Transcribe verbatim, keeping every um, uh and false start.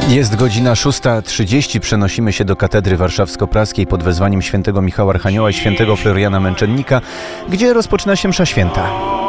Jest godzina szósta trzydzieści. Przenosimy się do katedry warszawsko-praskiej pod wezwaniem świętego Michała Archanioła i świętego Floriana Męczennika, gdzie rozpoczyna się msza święta.